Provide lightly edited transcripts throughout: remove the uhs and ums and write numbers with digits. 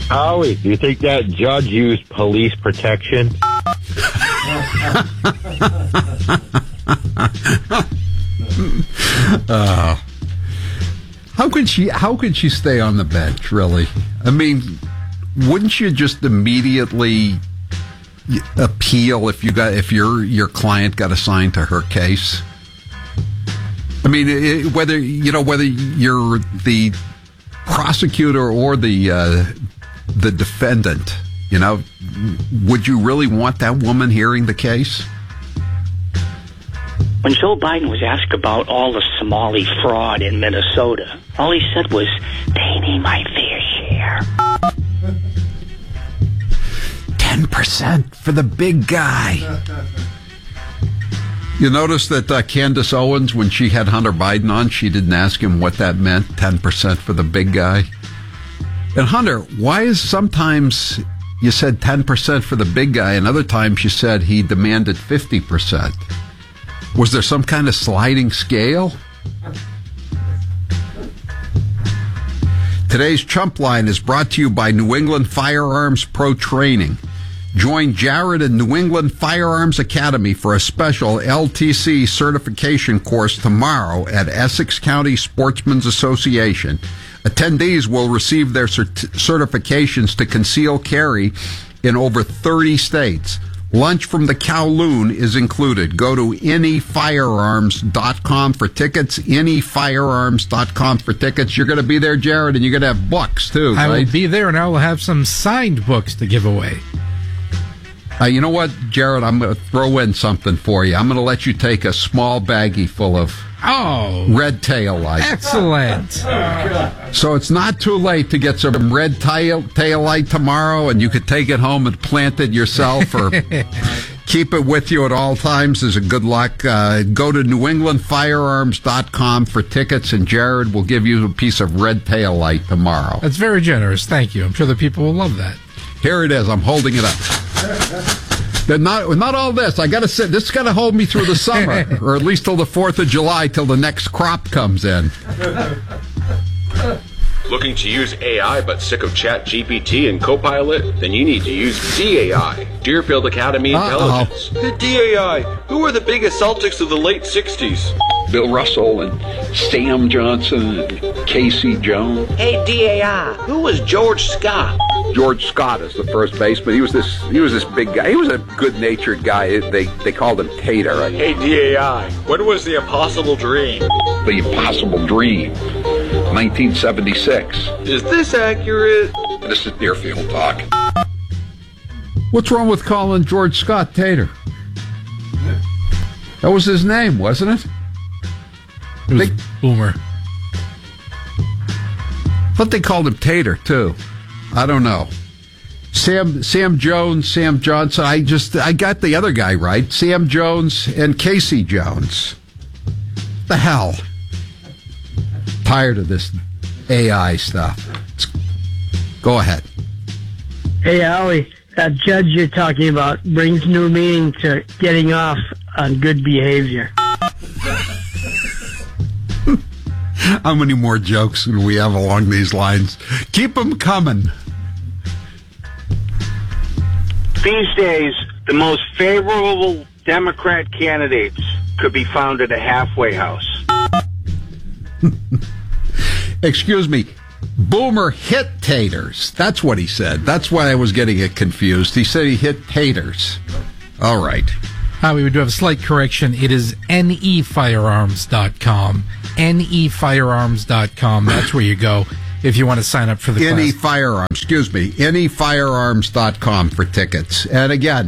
Howie, do you think that judge used police protection? How could she stay on the bench, really? I mean, wouldn't you just immediately appeal if your client got assigned to her case? I mean, whether you're the prosecutor or the defendant, would you really want that woman hearing the case? When Joe Biden was asked about all the Somali fraud in Minnesota, all he said was, "Pay me my fair share." 10% for the big guy. You notice that Candace Owens, when she had Hunter Biden on, she didn't ask him what that meant, 10% for the big guy. And Hunter, why is sometimes you said 10% for the big guy and other times you said he demanded 50%? Was there some kind of sliding scale? Today's Chump Line is brought to you by New England Firearms Pro Training. Join Jared in New England Firearms Academy for a special LTC certification course tomorrow at Essex County Sportsmen's Association. Attendees will receive their certifications to conceal carry in over 30 states. Lunch from the Kowloon is included. Go to anyfirearms.com for tickets. Anyfirearms.com for tickets. You're going to be there, Jared, and you're going to have books, too, right? I will be there, and I will have some signed books to give away. You know what, Jared? I'm going to throw in something for you. I'm going to let you take a small baggie full of red tail light. Excellent. So it's not too late to get some red tail light tomorrow, and you could take it home and plant it yourself or keep it with you at all times as a good luck. Go to newenglandfirearms.com for tickets, and Jared will give you a piece of red tail light tomorrow. That's very generous. Thank you. I'm sure the people will love that. Here it is. I'm holding it up. But not all this. I got to say, this has got to hold me through the summer, or at least till the 4th of July, till the next crop comes in. Looking to use AI but sick of ChatGPT and Copilot? Then you need to use DAI, Deerfield Academy Intelligence. The DAI, who were the biggest Celtics of the late 60s? Bill Russell and Sam Johnson and Casey Jones. Hey, DAI, who was George Scott? George Scott is the first baseman. He was this big guy. He was a good-natured guy. They called him Tater. Right? Hey, DAI, when was the Impossible Dream? The Impossible Dream, 1976. Is this accurate? This is Deerfield talk. What's wrong with calling George Scott Tater? That was his name, wasn't it? It was Boomer. I thought they called him Tater, too. I don't know. Sam Jones, Sam Johnson. I got the other guy right. Sam Jones and Casey Jones. The hell? Tired of this AI stuff. Go ahead. Hey, Howie, that judge you're talking about brings new meaning to getting off on good behavior. How many more jokes do we have along these lines? Keep them coming. These days, the most favorable Democrat candidates could be found at a halfway house. Excuse me. Boomer hit taters. That's what he said. That's why I was getting it confused. He said he hit taters. All right. We would do have a slight correction. It is nefirearms.com. nefirearms.com. That's where you go if you want to sign up for the class. Anyfirearms.com for tickets. And again,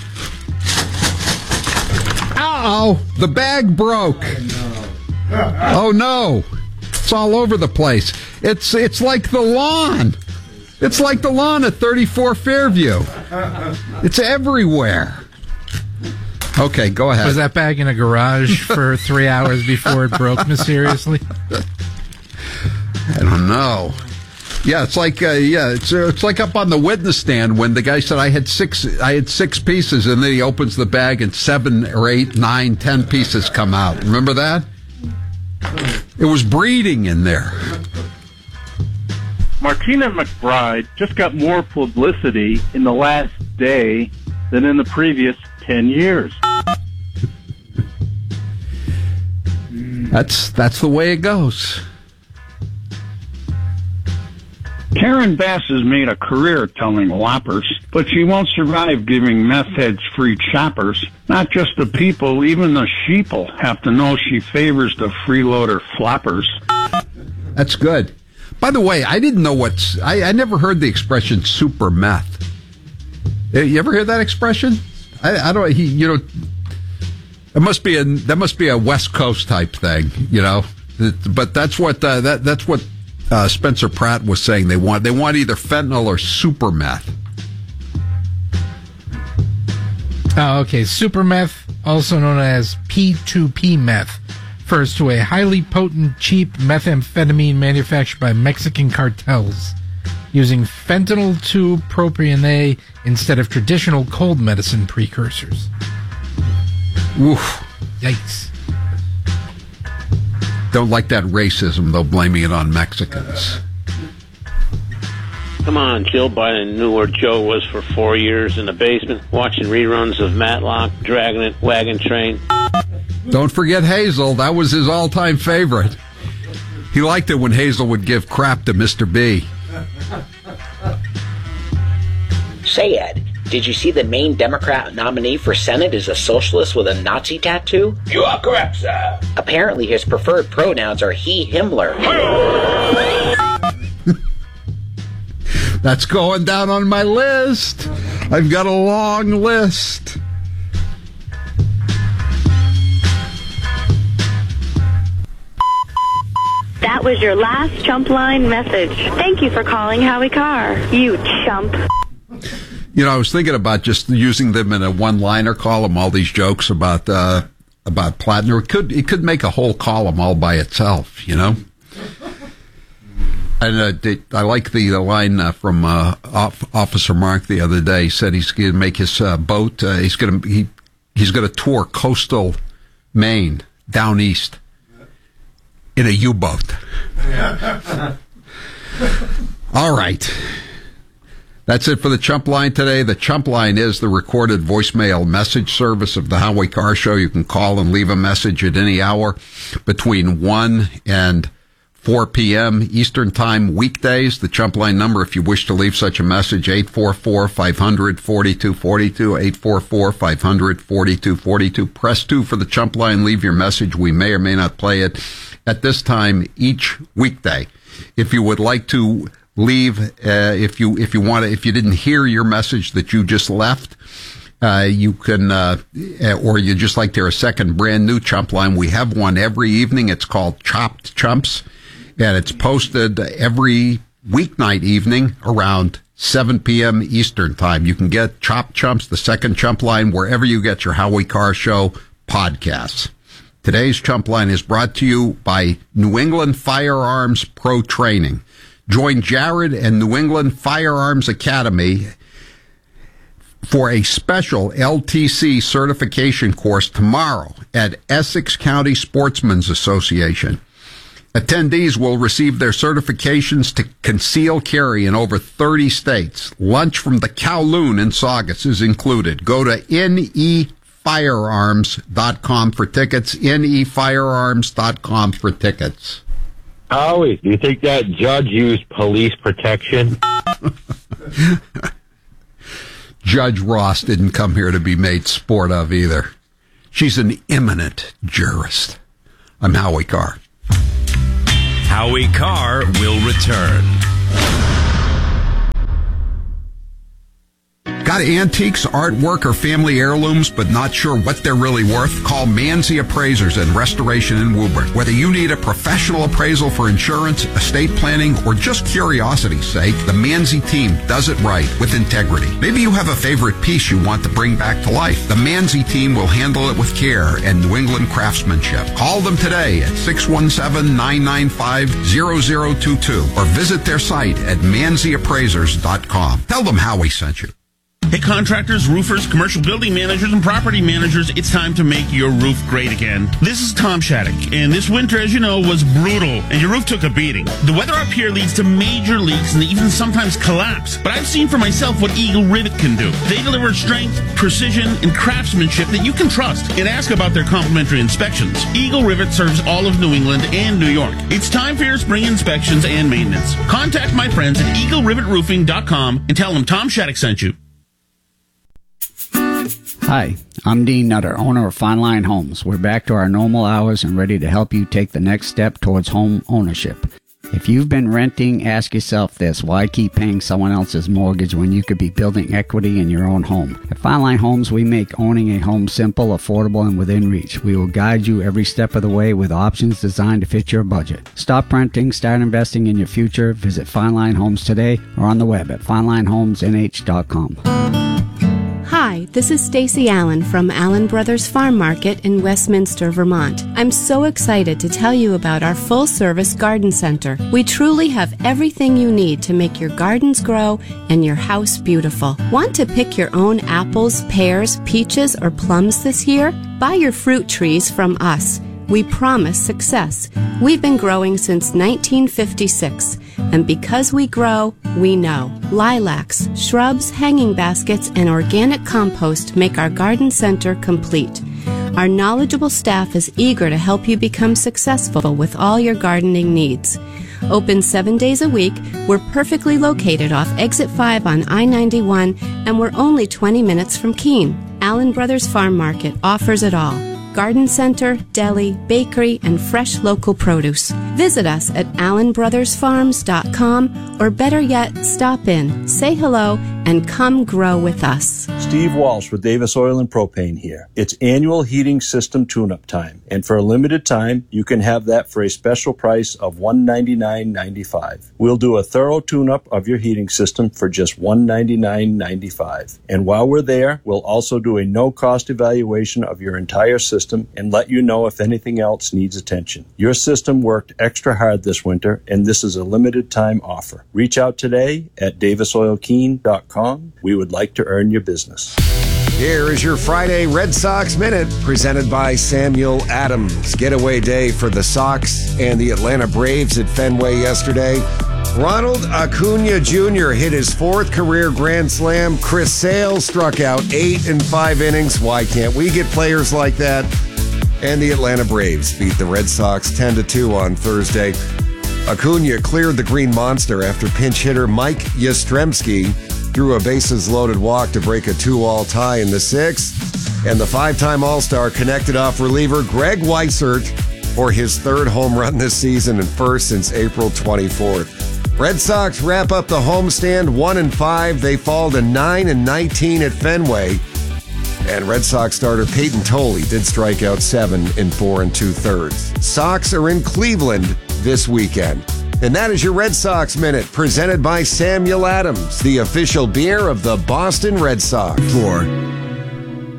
the bag broke. Oh no. It's all over the place. It's like the lawn. It's like the lawn at 34 Fairview. It's everywhere. Okay, go ahead. Was that bag in a garage for 3 hours before it broke mysteriously? I don't know. Yeah, it's like it's like up on the witness stand when the guy said I had six pieces, and then he opens the bag and 7 or 8, 9, 10 pieces come out. Remember that? It was breeding in there. Martina McBride just got more publicity in the last day than in the previous 10 years. That's the way it goes. Karen Bass has made a career telling whoppers, but she won't survive giving meth heads free choppers. Not just the people, even the sheeple have to know she favors the freeloader floppers. That's good. By the way, I didn't know I never heard the expression super meth. You ever hear that expression? I don't. That must be a West Coast type thing, But that's what that's what Spencer Pratt was saying. They want either fentanyl or super meth. Oh, okay. Super meth, also known as P2P meth, refers to a highly potent, cheap methamphetamine manufactured by Mexican cartels using fentanyl 2-propionate instead of traditional cold medicine precursors. Oof. Yikes. Don't like that racism, though, blaming it on Mexicans. Come on, Jill Biden knew where Joe was for 4 years in the basement, watching reruns of Matlock, Dragnet, Wagon Train. Don't forget Hazel. That was his all-time favorite. He liked it when Hazel would give crap to Mr. B. Say, Ed, did you see the main Democrat nominee for Senate is a socialist with a Nazi tattoo? You are correct, sir. Apparently his preferred pronouns are he, Himmler. That's going down on my list. I've got a long list. That was your last chump line message. Thank you for calling Howie Carr, you chump. I was thinking about just using them in a one-liner column, all these jokes about Plattner. It could make a whole column all by itself, And I like the line from Officer Mark the other day. He said he's going to make his boat. He's going to tour coastal Maine down east in a U-boat. All right. That's it for the Chump Line today. The Chump Line is the recorded voicemail message service of the Howie Carr Show. You can call and leave a message at any hour between 1 and 4 p.m. Eastern Time weekdays. The Chump Line number, if you wish to leave such a message, 844-500-4242, 844-500-4242. Press 2 for the Chump Line. Leave your message. We may or may not play it at this time each weekday. If you would like to leave, if you didn't hear your message that you just left, you can, or you just like to hear a second brand new Chump Line. We have one every evening. It's called Chopped Chumps, and it's posted every weeknight evening around 7 p.m. Eastern Time. You can get Chopped Chumps, the second Chump Line, wherever you get your Howie Carr Show podcasts. Today's Chump Line is brought to you by New England Firearms Pro Training. Join Jared and New England Firearms Academy for a special LTC certification course tomorrow at Essex County Sportsmen's Association. Attendees will receive their certifications to conceal carry in over 30 states. Lunch from the Kowloon in Saugus is included. Go to nefirearms.com for tickets, nefirearms.com for tickets. Howie, do you think that judge used police protection? Judge Ross didn't come here to be made sport of either. She's an eminent jurist. I'm Howie Carr. Howie Carr will return. Got antiques, artwork, or family heirlooms, but not sure what they're really worth? Call Manzi Appraisers and Restoration in Woburn. Whether you need a professional appraisal for insurance, estate planning, or just curiosity's sake, the Manzi team does it right with integrity. Maybe you have a favorite piece you want to bring back to life. The Manzi team will handle it with care and New England craftsmanship. Call them today at 617-995-0022 or visit their site at manziappraisers.com. Tell them Howie sent you. Hey, contractors, roofers, commercial building managers, and property managers, it's time to make your roof great again. This is Tom Shattuck, and this winter, as you know, was brutal, and your roof took a beating. The weather up here leads to major leaks and even sometimes collapse, but I've seen for myself what Eagle Rivet can do. They deliver strength, precision, and craftsmanship that you can trust, and ask about their complimentary inspections. Eagle Rivet serves all of New England and New York. It's time for your spring inspections and maintenance. Contact my friends at EagleRivetRoofing.com and tell them Tom Shattuck sent you. Hi, I'm Dean Nutter, owner of Fine Line Homes. We're back to our normal hours and ready to help you take the next step towards home ownership. If you've been renting, ask yourself this: why keep paying someone else's mortgage when you could be building equity in your own home? At Fine Line Homes, we make owning a home simple, affordable, and within reach. We will guide you every step of the way with options designed to fit your budget. Stop renting, start investing in your future. Visit Fine Line Homes today or on the web at FineLineHomesNH.com. Hi, this is Stacy Allen from Allen Brothers Farm Market in Westminster, Vermont. I'm so excited to tell you about our full-service garden center. We truly have everything you need to make your gardens grow and your house beautiful. Want to pick your own apples, pears, peaches, or plums this year? Buy your fruit trees from us. We promise success. We've been growing since 1956, and because we grow, we know. Lilacs, shrubs, hanging baskets, and organic compost make our garden center complete. Our knowledgeable staff is eager to help you become successful with all your gardening needs. Open 7 days a week, we're perfectly located off Exit 5 on I-91, and we're only 20 minutes from Keene. Allen Brothers Farm Market offers it all: garden center, deli, bakery, and fresh local produce. Visit us at allenbrothersfarms.com, or better yet, stop in, say hello, and come grow with us. Steve Walsh with Davis Oil and Propane here. It's annual heating system tune-up time, and for a limited time, you can have that for a special price of $199.95. We'll do a thorough tune-up of your heating system for just $199.95. And while we're there, we'll also do a no-cost evaluation of your entire system and let you know if anything else needs attention. Your system worked extra hard this winter, and this is a limited time offer. Reach out today at davisoilkeene.com. We would like to earn your business. Here is your Friday Red Sox Minute, presented by Samuel Adams. Getaway day for the Sox and the Atlanta Braves at Fenway yesterday. Ronald Acuna Jr. hit his fourth career grand slam. Chris Sale struck out 8 in 5 innings. Why can't we get players like that? And the Atlanta Braves beat the Red Sox 10-2 on Thursday. Acuna cleared the Green Monster after pinch hitter Mike Yastrzemski threw a bases-loaded walk to break a 2-all tie in the 6th. And the 5-time All-Star connected off reliever Greg Weissert for his 3rd home run this season and first since April 24th. Red Sox wrap up the homestand 1-5. They fall to 9-19 at Fenway. And Red Sox starter Peyton Tolley did strike out 7 in 4 2/3. Sox are in Cleveland this weekend. And that is your Red Sox Minute, presented by Samuel Adams, the official beer of the Boston Red Sox. For